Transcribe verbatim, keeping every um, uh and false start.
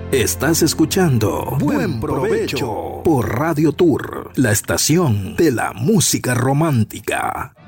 Estás escuchando Buen Provecho por Radio Tour, la estación de la música romántica.